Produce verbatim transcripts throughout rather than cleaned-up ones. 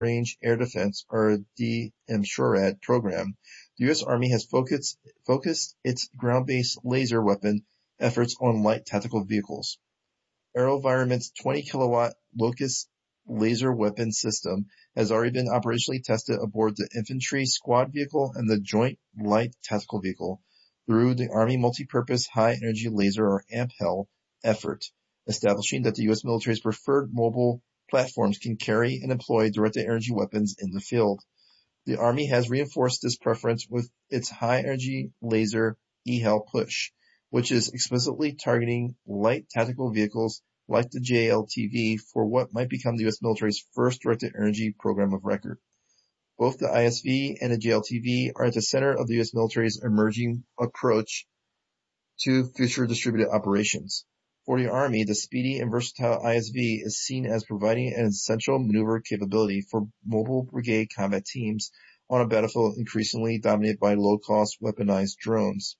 Range Air Defense, or D M SHORAD program, the U S. Army has focused, focused its ground-based laser weapon efforts on light tactical vehicles. AeroVironment's twenty kilowatt Locust laser weapon system has already been operationally tested aboard the Infantry Squad Vehicle and the Joint Light Tactical Vehicle through the Army Multi-Purpose High Energy Laser, or A M P H L, effort, establishing that the U S military's preferred mobile platforms can carry and employ directed energy weapons in the field. The Army has reinforced this preference with its high-energy laser E H L push, which is explicitly targeting light tactical vehicles like the J L T V for what might become the U S military's first directed energy program of record. Both the I S V and the J L T V are at the center of the U S military's emerging approach to future distributed operations. For the Army, the speedy and versatile I S V is seen as providing an essential maneuver capability for mobile brigade combat teams on a battlefield increasingly dominated by low-cost weaponized drones.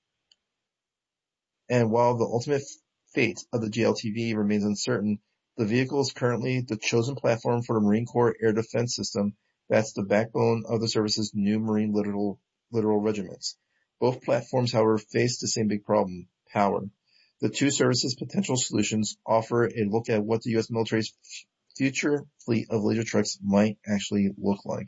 And while the ultimate fate of the J L T V remains uncertain, the vehicle is currently the chosen platform for the Marine Corps Air Defense System. That's the backbone of the service's new Marine littoral, littoral regiments. Both platforms, however, face the same big problem: power. The two services' potential solutions offer a look at what the U S military's future fleet of laser trucks might actually look like.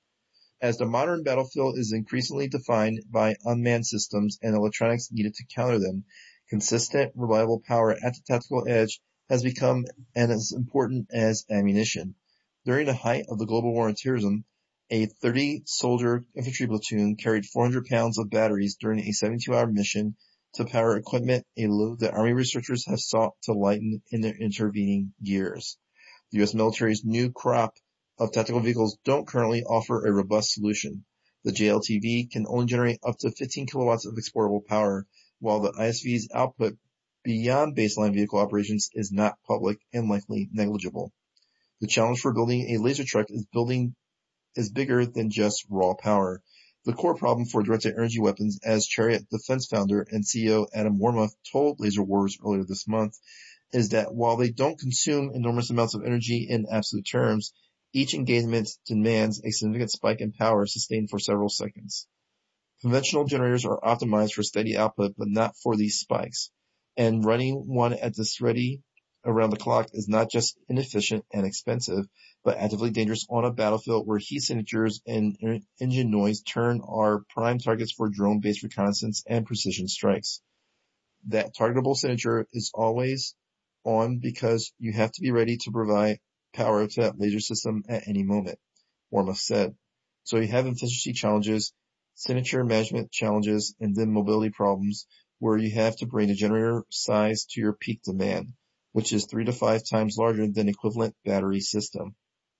As the modern battlefield is increasingly defined by unmanned systems and electronics needed to counter them, consistent, reliable power at the tactical edge has become as important as ammunition. During the height of the global war on terrorism, a thirty-soldier infantry platoon carried four hundred pounds of batteries during a seventy-two hour mission to power equipment, a load that Army researchers have sought to lighten in their intervening years. The U S military's new crop of tactical vehicles don't currently offer a robust solution. The J L T V can only generate up to fifteen kilowatts of exportable power, while the I S V's output beyond baseline vehicle operations is not public and likely negligible. The challenge for building a laser truck is building is bigger than just raw power. The core problem for directed energy weapons, as Chariot Defense founder and C E O Adam Warmoth told Laser Wars earlier this month, is that while they don't consume enormous amounts of energy in absolute terms, each engagement demands a significant spike in power sustained for several seconds. Conventional generators are optimized for steady output, but not for these spikes. And running one at this ready around the clock is not just inefficient and expensive, but actively dangerous on a battlefield where heat signatures and engine noise turn are prime targets for drone-based reconnaissance and precision strikes. That targetable signature is always on because you have to be ready to provide power to that laser system at any moment, Warmoth said. So you have efficiency challenges, signature management challenges, and then mobility problems where you have to bring the generator size to your peak demand, which is three to five times larger than equivalent battery system.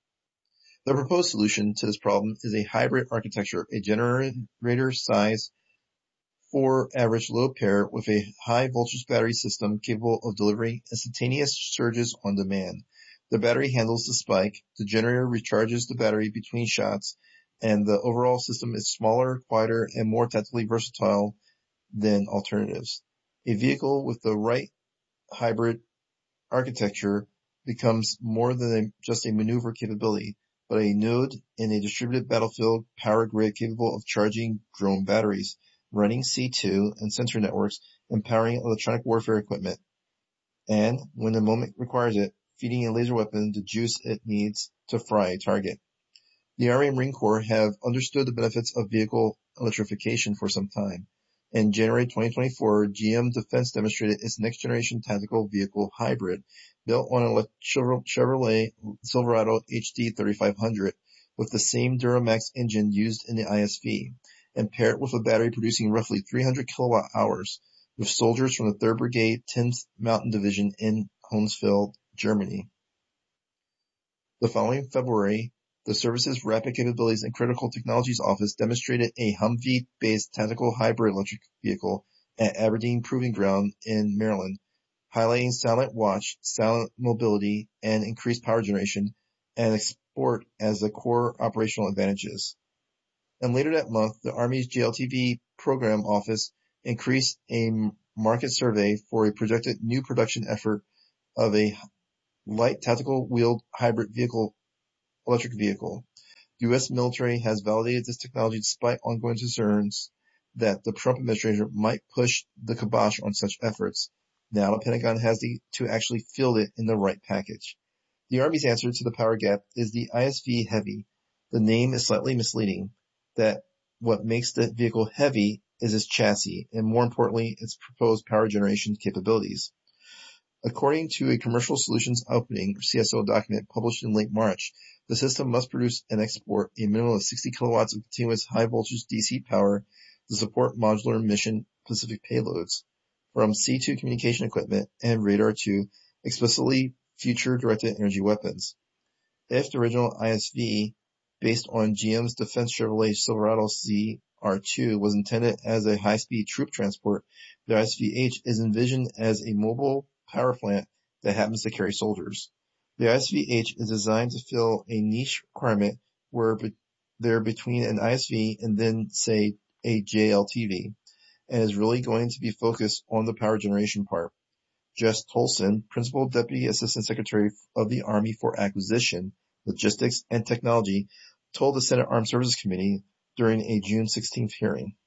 The proposed solution to this problem is a hybrid architecture, a generator size four average load pair with a high voltage battery system capable of delivering instantaneous surges on demand. The battery handles the spike, the generator recharges the battery between shots, and the overall system is smaller, quieter, and more tactically versatile than alternatives. A vehicle with the right hybrid architecture becomes more than a, just a maneuver capability, but a node in a distributed battlefield power grid capable of charging drone batteries, running C two and sensor networks, and powering electronic warfare equipment. And, when the moment requires it, feeding a laser weapon the juice it needs to fry a target. The Army and Marine Corps have understood the benefits of vehicle electrification for some time. In January twenty twenty-four, G M Defense demonstrated its next-generation tactical vehicle hybrid, built on a Chevrolet Silverado H D thirty-five hundred, with the same Duramax engine used in the I S V, and paired with a battery producing roughly three hundred kilowatt hours, with soldiers from the third Brigade, tenth Mountain Division in Hounsfeld, Germany. The following February, the service's Rapid Capabilities and Critical Technologies Office demonstrated a Humvee-based tactical hybrid electric vehicle at Aberdeen Proving Ground in Maryland, highlighting silent watch, silent mobility, and increased power generation, and export as the core operational advantages. And later that month, the Army's J L T V program office increased a market survey for a projected new production effort of a light tactical wheeled hybrid vehicle, electric vehicle. The U S military has validated this technology despite ongoing concerns that the Trump administration might push the kibosh on such efforts. Now the Pentagon has the, to actually field it in the right package. The Army's answer to the power gap is the I S V Heavy. The name is slightly misleading, that what makes the vehicle heavy is its chassis, and more importantly, its proposed power generation capabilities. According to a Commercial Solutions Opening, or C S O document published in late March, the system must produce and export a minimum of sixty kilowatts of continuous high-voltage D C power to support modular mission-specific payloads, from C two communication equipment and radar to explicitly future-directed energy weapons. If the original I S V, based on G M's Defense Chevrolet Silverado Z R two, was intended as a high-speed troop transport, the I S V H is envisioned as a mobile power plant that happens to carry soldiers. The I S V H is designed to fill a niche requirement where be- they're between an I S V and then, say, a J L T V, and is really going to be focused on the power generation part. Jess Tolson, Principal Deputy Assistant Secretary of the Army for Acquisition, Logistics, and Technology, told the Senate Armed Services Committee during a June sixteenth hearing.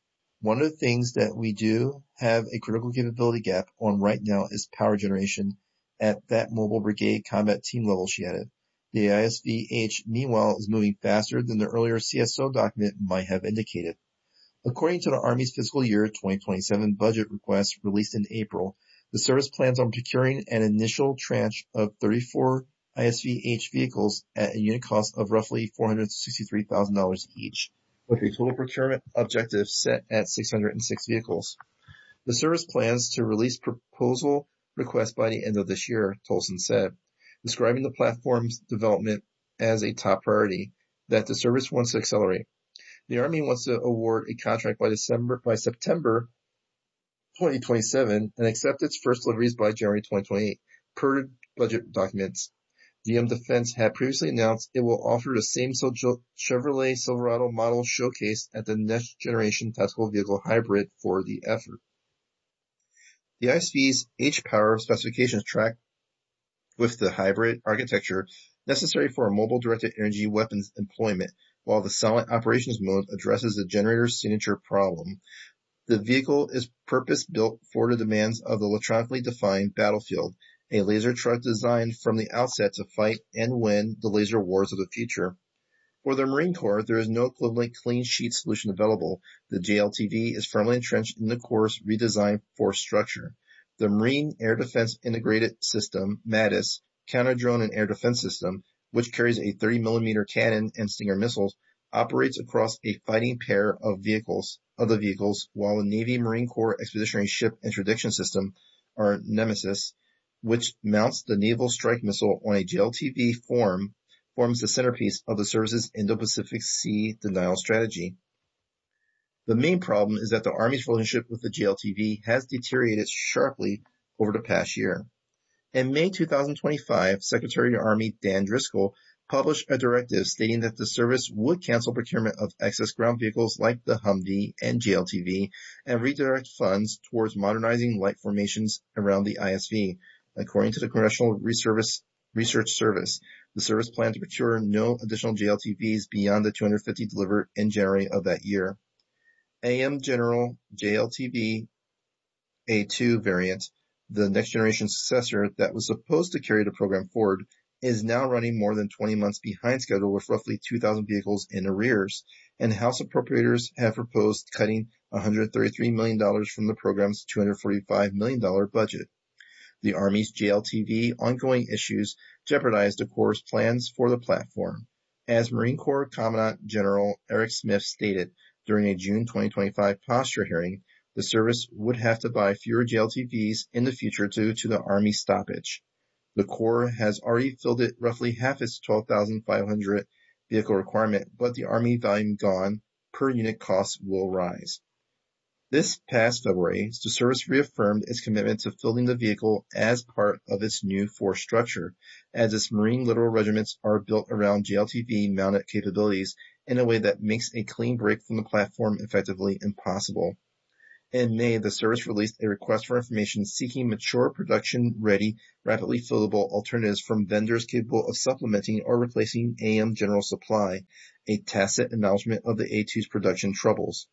One of the things that we do have a critical capability gap on right now is power generation at that mobile brigade combat team level, she added. The I S V H, meanwhile, is moving faster than the earlier C S O document might have indicated. According to the Army's fiscal year twenty twenty-seven budget request released in April, the service plans on procuring an initial tranche of thirty-four I S V H vehicles at a unit cost of roughly four hundred sixty-three thousand dollars each, with a total procurement objective set at six hundred six vehicles. The service plans to release proposal requests by the end of this year, Tolson said, describing the platform's development as a top priority that the service wants to accelerate. The Army wants to award a contract by December, by September twenty twenty-seven and accept its first deliveries by January twenty twenty-eight, per budget documents. G M Defense had previously announced it will offer the same Chevrolet Silverado model showcased at the Next Generation Tactical Vehicle Hybrid for the effort. The I S V's H-Power specifications track with the hybrid architecture necessary for a mobile directed energy weapons employment, while the silent operations mode addresses the generator's signature problem. The vehicle is purpose-built for the demands of the electronically defined battlefield, a laser truck designed from the outset to fight and win the laser wars of the future. For the Marine Corps, there is no equivalent clean sheet solution available. The J L T V is firmly entrenched in the Corps' redesigned force structure. The Marine Air Defense Integrated System, MADIS, counter-drone and air defense system, which carries a thirty millimeter cannon and Stinger missiles, operates across a fighting pair of vehicles, of the vehicles, while the Navy Marine Corps Expeditionary Ship Interdiction System, or NEMESIS, which mounts the Naval Strike Missile on a J L T V form, forms the centerpiece of the service's Indo-Pacific Sea denial strategy. The main problem is that the Army's relationship with the J L T V has deteriorated sharply over the past year. In May twenty twenty-five, Secretary of the Army Dan Driscoll published a directive stating that the service would cancel procurement of excess ground vehicles like the Humvee and J L T V and redirect funds towards modernizing light formations around the I S V. According to the Congressional Research Service, the service planned to procure no additional J L T Vs beyond the two hundred fifty delivered in January of that year. A M General J L T V A two variant, the next generation successor that was supposed to carry the program forward, is now running more than twenty months behind schedule with roughly two thousand vehicles in arrears, and House appropriators have proposed cutting one hundred thirty-three million dollars from the program's two hundred forty-five million dollars budget. The Army's J L T V ongoing issues jeopardize the Corps' plans for the platform. As Marine Corps Commandant General Eric Smith stated during a June twenty twenty-five posture hearing, the service would have to buy fewer J L T Vs in the future due to the Army stoppage. The Corps has already filled it roughly half its twelve thousand five hundred vehicle requirement, but the Army volume gone, per unit costs will rise. This past February, the service reaffirmed its commitment to fielding the vehicle as part of its new force structure, as its Marine littoral regiments are built around J L T V mounted capabilities in a way that makes a clean break from the platform effectively impossible. In May, the service released a request for information seeking mature, production-ready, rapidly fillable alternatives from vendors capable of supplementing or replacing A M General Supply, a tacit acknowledgement of the A two's production troubles.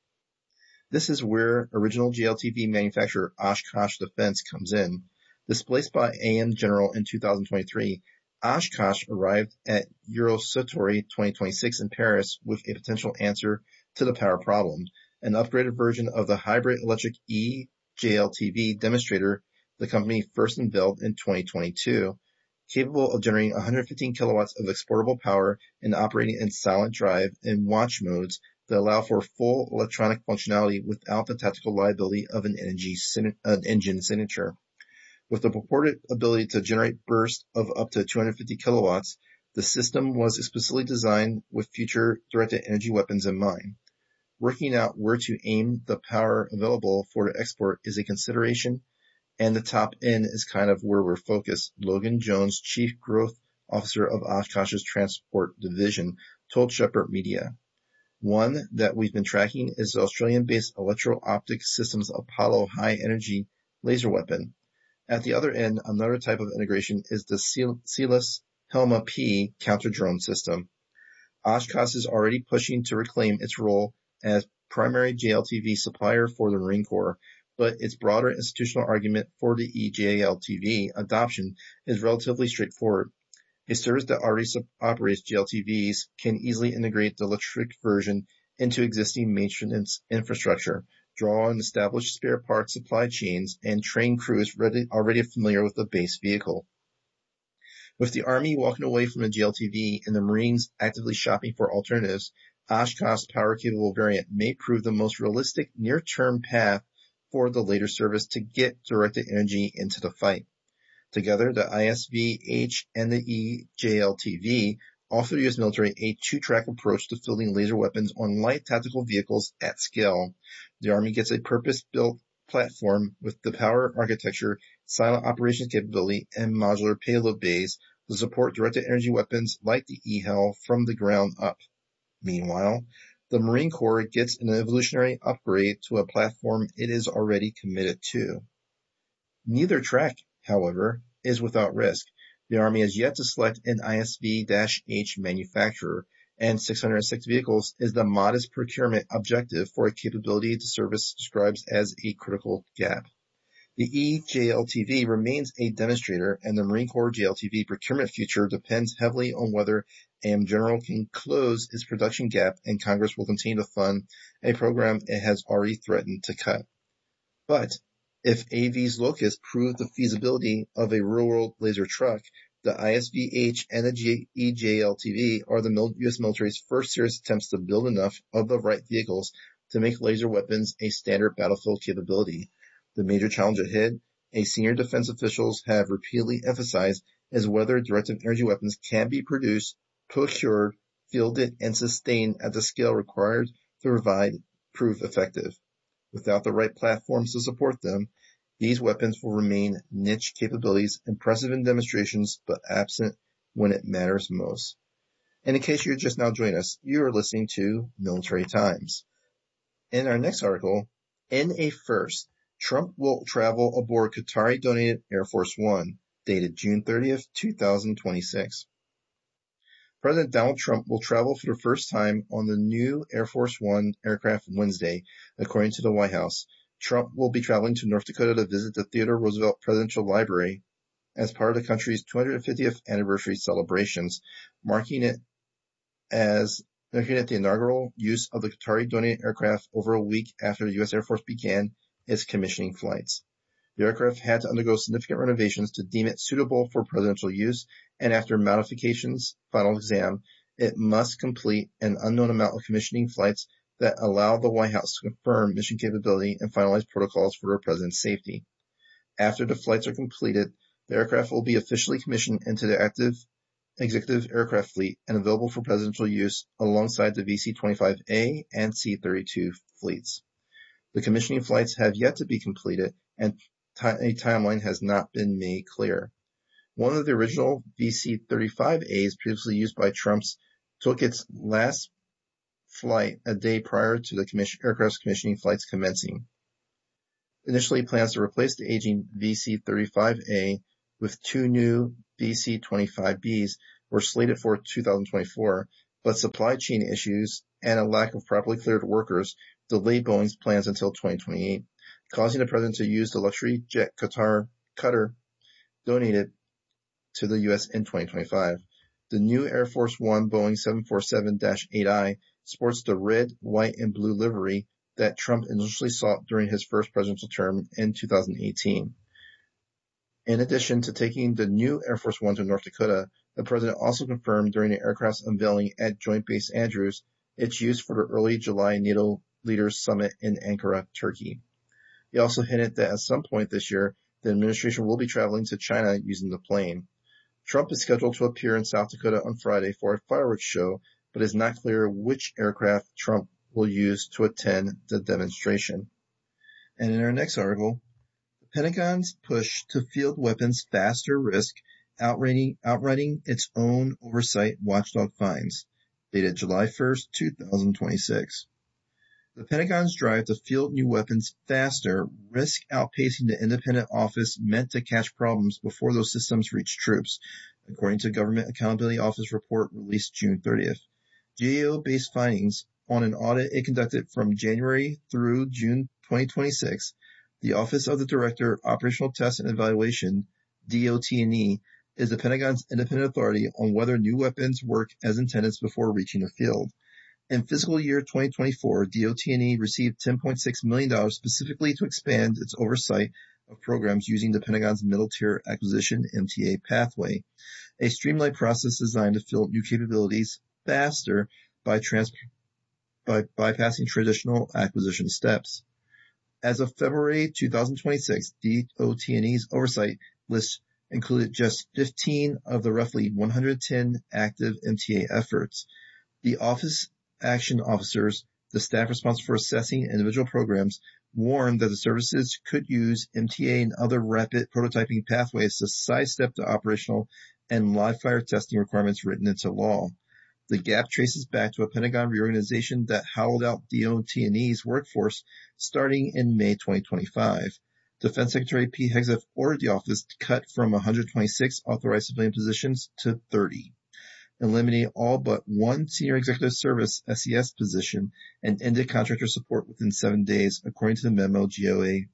This is where original J L T V manufacturer Oshkosh Defense comes in. Displaced by A M General in two thousand twenty-three, Oshkosh arrived at Eurosatory twenty twenty-six in Paris with a potential answer to the power problem, an upgraded version of the hybrid electric E J L T V demonstrator the company first unveiled in twenty twenty-two, capable of generating one hundred fifteen kilowatts of exportable power and operating in silent drive and watch modes that allow for full electronic functionality without the tactical liability of an engine signature. With the purported ability to generate bursts of up to two hundred fifty kilowatts, the system was explicitly designed with future directed energy weapons in mind. Working out where to aim the power available for the export is a consideration, and the top end is kind of where we're focused, Logan Jones, Chief Growth Officer of Oshkosh's Transport Division, told Shepherd Media. One that we've been tracking is the Australian-based Electro-Optic Systems Apollo high-energy laser weapon. At the other end, another type of integration is the Celis Helma P counter-drone system. Oshkosh is already pushing to reclaim its role as primary J L T V supplier for the Marine Corps, but its broader institutional argument for the E J L T V adoption is relatively straightforward. A service that already operates J L T Vs can easily integrate the electric version into existing maintenance infrastructure, draw on established spare parts supply chains, and train crews ready, already familiar with the base vehicle. With the Army walking away from the J L T V and the Marines actively shopping for alternatives, Oshkosh's power-capable variant may prove the most realistic near-term path for the later service to get directed energy into the fight. Together, the I S V H and the E J L T V offer the U S military a two-track approach to fielding laser weapons on light tactical vehicles at scale. The Army gets a purpose-built platform with the power architecture, silent operations capability, and modular payload bays to support directed energy weapons like the E H E L from the ground up. Meanwhile, the Marine Corps gets an evolutionary upgrade to a platform it is already committed to. Neither track, however, is without risk. The Army has yet to select an I S V H manufacturer, and six hundred six vehicles is the modest procurement objective for a capability the service describes as a critical gap. The E J L T V remains a demonstrator, and the Marine Corps J L T V procurement future depends heavily on whether A M General can close its production gap and Congress will continue to fund a program it has already threatened to cut. But if A V's Locust prove the feasibility of a real-world laser truck, the I S V H and the E J L T V are the U S military's first serious attempts to build enough of the right vehicles to make laser weapons a standard battlefield capability. The major challenge ahead, as senior defense officials have repeatedly emphasized, is whether directed energy weapons can be produced, procured, fielded, and sustained at the scale required to provide prove effective. Without the right platforms to support them, these weapons will remain niche capabilities, impressive in demonstrations, but absent when it matters most. And in case you're just now joining us, you are listening to Military Times. In our next article, in a first, Trump will travel aboard Qatari-donated Air Force One, dated June thirtieth, twenty twenty-six. President Donald Trump will travel for the first time on the new Air Force One aircraft Wednesday, according to the White House. Trump will be traveling to North Dakota to visit the Theodore Roosevelt Presidential Library as part of the country's two hundred fiftieth anniversary celebrations, marking it as marking it the inaugural use of the Qatari-donated aircraft over a week after the U S Air Force began its commissioning flights. The aircraft had to undergo significant renovations to deem it suitable for presidential use, and after modifications final exam, it must complete an unknown amount of commissioning flights that allow the White House to confirm mission capability and finalize protocols for the president's safety. After the flights are completed, the aircraft will be officially commissioned into the active executive aircraft fleet and available for presidential use alongside the V C twenty-five A and C thirty-two fleets. The commissioning flights have yet to be completed, and a timeline has not been made clear. One of the original V C thirty-five A's previously used by Trump's took its last flight a day prior to the commission, aircraft's commissioning flights commencing. Initially, plans to replace the aging V C thirty-five A with two new V C twenty-five Bs were slated for two thousand twenty-four, but supply chain issues and a lack of properly cleared workers delayed Boeing's plans until twenty twenty-eight, causing the president to use the luxury jet Qatar Qatar donated to the U S in twenty twenty-five. The new Air Force One Boeing seven forty-seven dash eight I sports the red, white, and blue livery that Trump initially sought during his first presidential term in two thousand eighteen. In addition to taking the new Air Force One to North Dakota, the president also confirmed during the aircraft's unveiling at Joint Base Andrews its use for the early July NATO Leaders Summit in Ankara, Turkey. He also hinted that at some point this year, the administration will be traveling to China using the plane. Trump is scheduled to appear in South Dakota on Friday for a fireworks show, but it is not clear which aircraft Trump will use to attend the demonstration. And in our next article, the Pentagon's push to field weapons faster risk outrighting, outrighting its own oversight watchdog finds, dated July first, two thousand twenty-six. The Pentagon's drive to field new weapons faster risk outpacing the independent office meant to catch problems before those systems reach troops, according to Government Accountability Office report released June thirtieth. G A O-based findings on an audit it conducted from January through June twenty twenty-six, the Office of the Director of Operational Test and Evaluation, D O T and E, is the Pentagon's independent authority on whether new weapons work as intended before reaching the field. In fiscal year twenty twenty-four, D O T and E received ten point six million dollars specifically to expand its oversight of programs using the Pentagon's Middle Tier Acquisition M T A pathway, a streamlined process designed to field new capabilities faster by, trans- by bypassing traditional acquisition steps. As of February twenty twenty-six, D O T and E's oversight list included just fifteen of the roughly one hundred ten active M T A efforts. The Office Action Officers, the staff responsible for assessing individual programs, warned that the services could use M T A and other rapid prototyping pathways to sidestep the operational and live-fire testing requirements written into law. The gap traces back to a Pentagon reorganization that hollowed out D O T and E's workforce starting in May twenty twenty-five. Defense Secretary Pete Hegseth ordered the office to cut from one hundred twenty-six authorized civilian positions to thirty. Eliminating all but one Senior Executive Service S E S position and ended contractor support within seven days, according to the memo G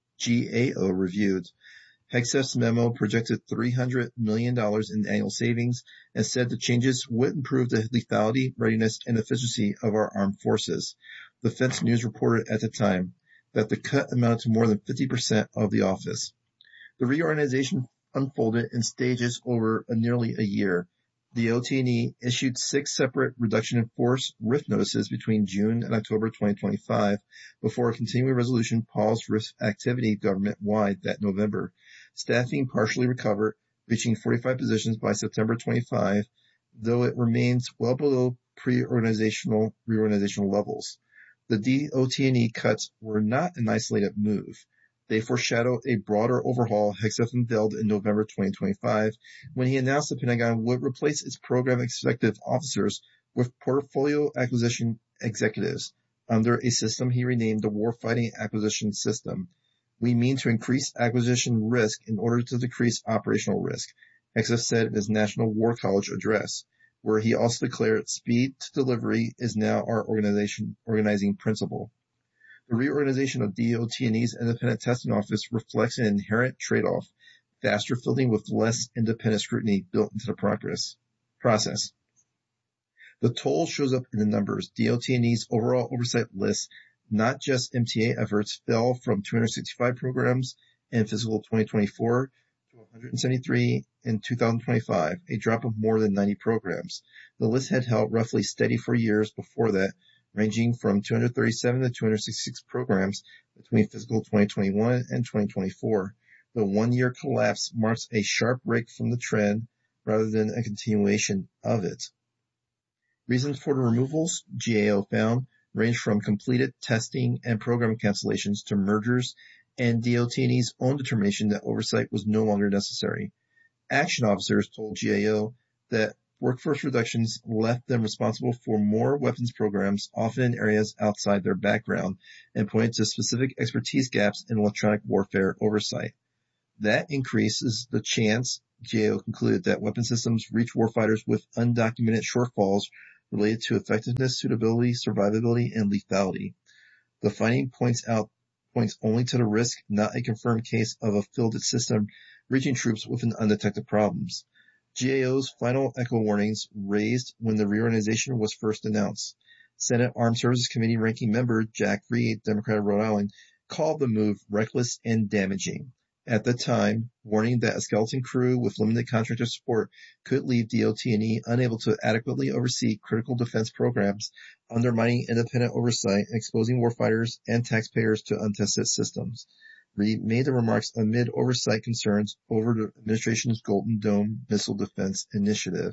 A O reviewed. Hegseth's memo projected three hundred million dollars in annual savings and said the changes would improve the lethality, readiness, and efficiency of our armed forces. The Defense News reported at the time that the cut amounted to more than fifty percent of the office. The reorganization unfolded in stages over a nearly a year. The O T and E issued six separate reduction in force R I F notices between June and October twenty twenty-five before a continuing resolution paused R I F activity government-wide that November. Staffing partially recovered, reaching forty-five positions by September twenty-fifth, though it remains well below pre-organizational reorganizational levels. The D O T and E cuts were not an isolated move. They foreshadow a broader overhaul Hegseth unveiled in November twenty twenty-five when he announced the Pentagon would replace its program executive officers with portfolio acquisition executives under a system he renamed the Warfighting Acquisition System. We mean to increase acquisition risk in order to decrease operational risk, Hegseth said in his National War College address, where he also declared speed to delivery is now our organization organizing principle. The reorganization of D O T and E's independent testing office reflects an inherent trade-off, faster fielding with less independent scrutiny built into the progress, process. The toll shows up in the numbers. D O T and E's overall oversight list, not just M T A efforts, fell from two hundred sixty-five programs in fiscal twenty twenty-four to one hundred seventy-three in two thousand twenty-five, a drop of more than ninety programs. The list had held roughly steady for years before that, ranging from two hundred thirty-seven to two hundred sixty-six programs between fiscal twenty twenty-one and twenty twenty-four. The one-year collapse marks a sharp break from the trend rather than a continuation of it. Reasons for the removals, G A O found, range from completed testing and program cancellations to mergers and D O T and E's own determination that oversight was no longer necessary. Action officers told G A O that workforce reductions left them responsible for more weapons programs, often in areas outside their background, and pointed to specific expertise gaps in electronic warfare oversight. That increases the chance, G A O concluded, that weapon systems reach warfighters with undocumented shortfalls related to effectiveness, suitability, survivability, and lethality. The finding points out points only to the risk, not a confirmed case of a fielded system reaching troops with undetected problems. G A O's final echo warnings raised when the reorganization was first announced. Senate Armed Services Committee ranking member Jack Reed, Democrat of Rhode Island, called the move reckless and damaging. At the time, warning that a skeleton crew with limited contractor support could leave D O T and E unable to adequately oversee critical defense programs, undermining independent oversight and exposing warfighters and taxpayers to untested systems. Reed made the remarks amid oversight concerns over the administration's Golden Dome missile defense initiative.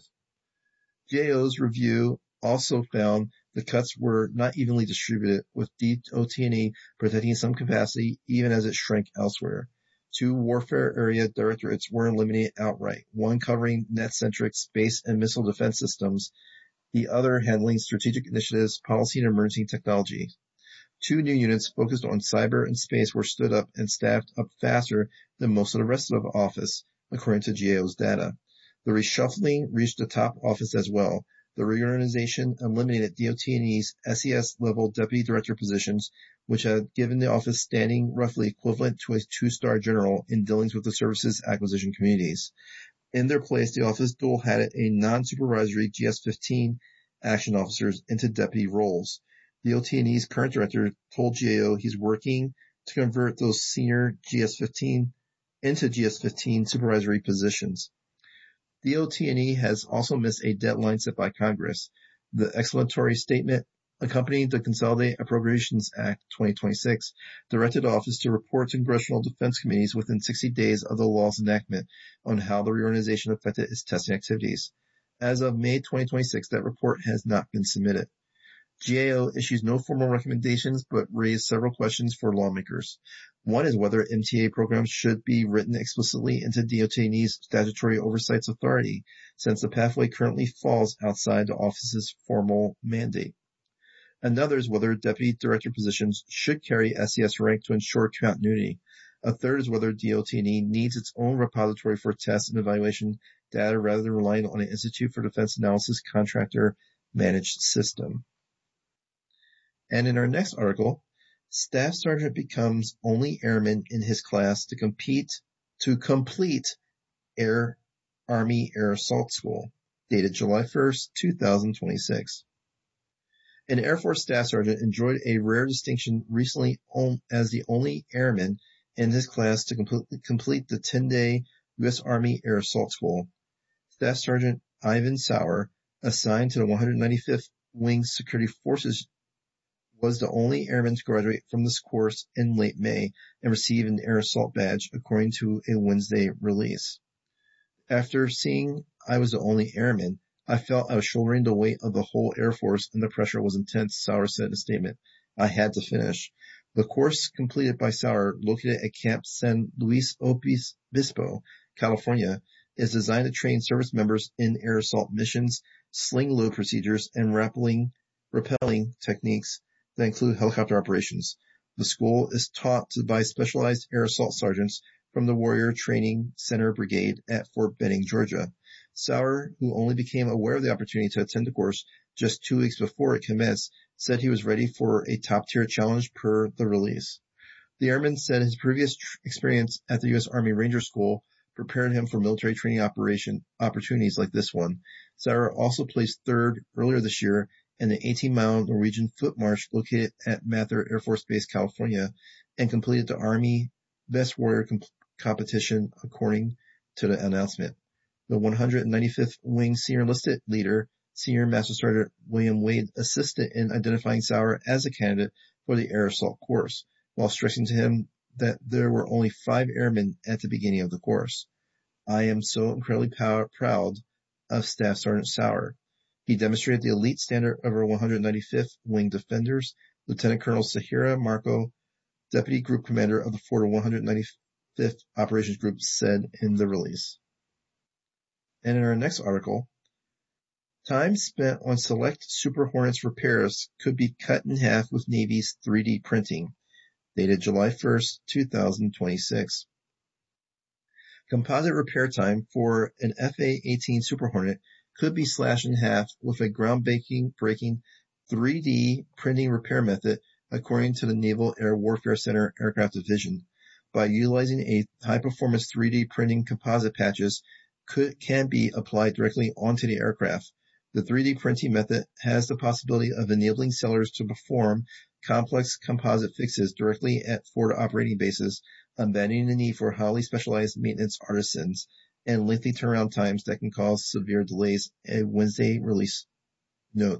G A O's review also found the cuts were not evenly distributed, with D O T and E protecting some capacity even as it shrank elsewhere. Two warfare area directorates were eliminated outright, one covering net-centric space and missile defense systems, the other handling strategic initiatives, policy, and emerging technology. Two new units focused on cyber and space were stood up and staffed up faster than most of the rest of the office, according to G A O's data. The reshuffling reached the top office as well. The reorganization eliminated D O T and E's S E S-level deputy director positions, which had given the office standing roughly equivalent to a two-star general in dealings with the service's acquisition communities. In their place, the office dual-hatted a non-supervisory G S fifteen action officers into deputy roles. D O T and E's current director told G A O he's working to convert those senior G S fifteen into G S fifteen supervisory positions. D O T and E has also missed a deadline set by Congress. The explanatory statement accompanying the Consolidated Appropriations Act twenty twenty-six directed the office to report to congressional defense committees within sixty days of the law's enactment on how the reorganization affected its testing activities. As of May twenty twenty-six, that report has not been submitted. G A O issues no formal recommendations, but raised several questions for lawmakers. One is whether M T A programs should be written explicitly into D O T and E's statutory oversight authority, since the pathway currently falls outside the office's formal mandate. Another is whether deputy director positions should carry S E S rank to ensure continuity. A third is whether D O T and E needs its own repository for test and evaluation data rather than relying on an Institute for Defense Analysis contractor managed system. And in our next article, Staff Sergeant becomes only airman in his class to compete to complete Air Army Air Assault School, dated July first, two thousand twenty-six. An Air Force Staff Sergeant enjoyed a rare distinction recently as the only airman in his class to complete, complete the ten-day U S Army Air Assault School. Staff Sergeant Ivan Sauer, assigned to the one hundred ninety-fifth Wing Security Forces, was the only airman to graduate from this course in late May and receive an air assault badge, according to a Wednesday release. After seeing I was the only airman, I felt I was shouldering the weight of the whole Air Force and the pressure was intense, Sauer said in a statement. I had to finish. The course completed by Sauer, located at Camp San Luis Obispo, California, is designed to train service members in air assault missions, sling load procedures, and rappelling, rappelling techniques that include helicopter operations. The school is taught by specialized air assault sergeants from the Warrior Training Center Brigade at Fort Benning, Georgia. Sauer, who only became aware of the opportunity to attend the course just two weeks before it commenced, said he was ready for a top-tier challenge per the release. The airman said his previous tr- experience at the U S Army Ranger School prepared him for military training operation opportunities like this one. Sauer also placed third earlier this year in the eighteen-mile Norwegian foot march located at Mather Air Force Base, California, and completed the Army Best Warrior comp- competition, according to the announcement. The one hundred ninety-fifth Wing Senior Enlisted Leader, Senior Master Sergeant William Wade, assisted in identifying Sauer as a candidate for the air assault course, while stressing to him that there were only five airmen at the beginning of the course. I am so incredibly pow- proud of Staff Sergeant Sauer. He demonstrated the elite standard of our one hundred ninety-fifth Wing Defenders. Lieutenant Colonel Sahira Marco, Deputy Group Commander of the Florida one hundred ninety-fifth Operations Group, said in the release. And in our next article, Time spent on select Super Hornets repairs could be cut in half with Navy's three D printing. Dated July first, two thousand twenty-six. Composite repair time for an F A eighteen Super Hornet could be slashed in half with a groundbreaking three D printing repair method, according to the Naval Air Warfare Center Aircraft Division. By utilizing a high-performance three D printing, composite patches could, can be applied directly onto the aircraft. The three D printing method has the possibility of enabling sellers to perform complex composite fixes directly at forward operating bases, abandoning the need for highly specialized maintenance artisans and lengthy turnaround times that can cause severe delays, a Wednesday release note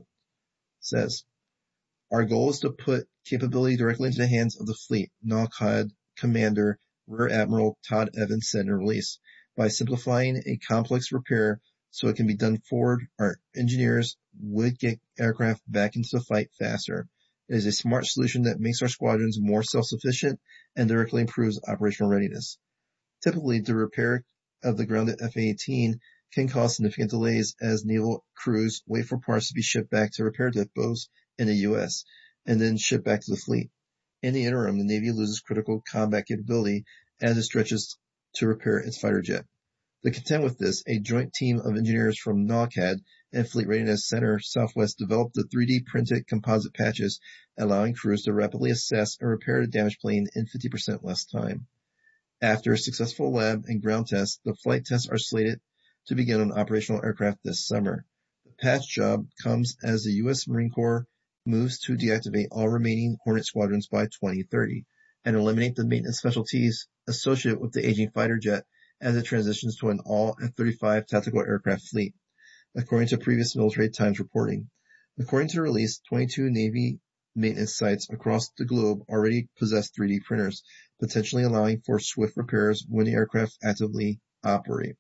says. Our goal is to put capability directly into the hands of the fleet, NORAD Commander Rear Admiral Todd Evans said in a release. By simplifying a complex repair so it can be done forward, our engineers would get aircraft back into the fight faster. It is a smart solution that makes our squadrons more self-sufficient and directly improves operational readiness. Typically, the repair of the grounded F A eighteen can cause significant delays as naval crews wait for parts to be shipped back to repair depots in the U S and then shipped back to the fleet. In the interim, the Navy loses critical combat capability as it stretches to repair its fighter jet. To contend with this, a joint team of engineers from NORAD and Fleet Readiness Center Southwest developed the three D printed composite patches, allowing crews to rapidly assess and repair the damaged plane in fifty percent less time. After a successful lab and ground tests, the flight tests are slated to begin on operational aircraft this summer. The patch job comes as the U S Marine Corps moves to deactivate all remaining Hornet squadrons by twenty thirty and eliminate the maintenance specialties associated with the aging fighter jet as it transitions to an all F thirty-five tactical aircraft fleet, according to previous Military Times reporting. According to the release, twenty-two Navy maintenance sites across the globe already possess three D printers, potentially allowing for swift repairs when the aircraft actively operate.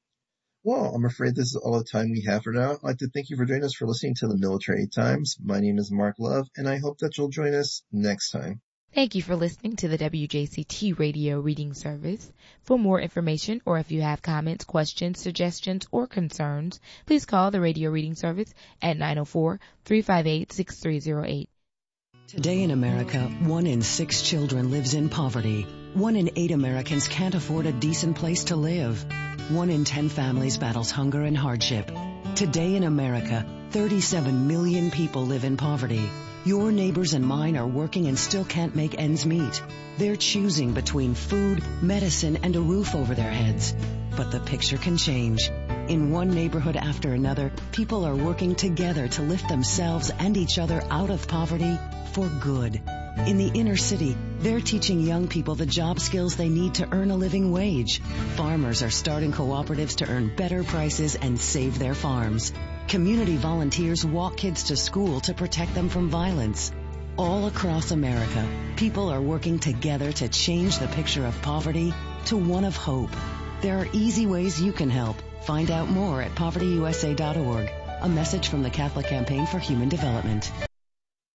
Well, I'm afraid this is all the time we have for now. I'd like to thank you for joining us for listening to the Military Times. My name is Mark Love, and I hope that you'll join us next time. Thank you for listening to the W J C T Radio Reading Service. For more information, or if you have comments, questions, suggestions, or concerns, please call the Radio Reading Service at nine oh four, three five eight, six three oh eight. Today in America, one in six children lives in poverty. One in eight Americans can't afford a decent place to live. One in ten families battles hunger and hardship. Today in America, thirty-seven million people live in poverty. Your neighbors and mine are working and still can't make ends meet. They're choosing between food, medicine, and a roof over their heads. But the picture can change. In one neighborhood after another, people are working together to lift themselves and each other out of poverty for good. In the inner city, they're teaching young people the job skills they need to earn a living wage. Farmers are starting cooperatives to earn better prices and save their farms. Community volunteers walk kids to school to protect them from violence. All across America, people are working together to change the picture of poverty to one of hope. There are easy ways you can help. Find out more at poverty u s a dot org. A message from the Catholic Campaign for Human Development.